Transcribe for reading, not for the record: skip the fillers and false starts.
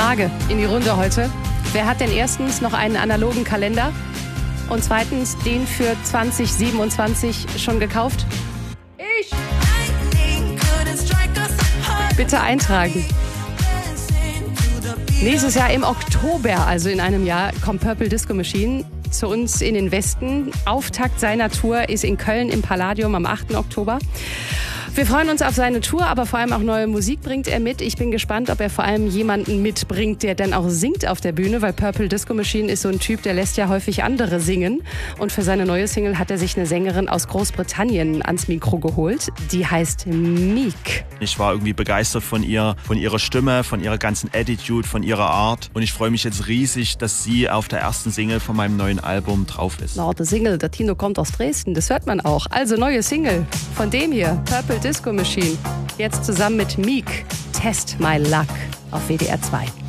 Frage in die Runde heute. Wer hat denn erstens noch einen analogen Kalender und zweitens den für 2027 schon gekauft? Ich! Bitte eintragen. Nächstes Jahr im Oktober, also in einem Jahr, kommt Purple Disco Machine zu uns in den Westen. Auftakt seiner Tour ist in Köln im Palladium am 8. Oktober. Wir freuen uns auf seine Tour, aber vor allem auch neue Musik bringt er mit. Ich bin gespannt, ob er vor allem jemanden mitbringt, der dann auch singt auf der Bühne, weil Purple Disco Machine ist so ein Typ, der lässt ja häufig andere singen. Und für seine neue Single hat er sich eine Sängerin aus Großbritannien ans Mikro geholt. Die heißt Meek. Ich war irgendwie begeistert von ihrer Stimme, von ihrer ganzen Attitude, von ihrer Art. Und ich freue mich jetzt riesig, dass sie auf der ersten Single von meinem neuen Album drauf ist. Na, der Single, der Tino kommt aus Dresden, das hört man auch. Also neue Single von dem hier, Purple Disco Machine. Jetzt zusammen mit Meek, Test My Luck auf WDR 2.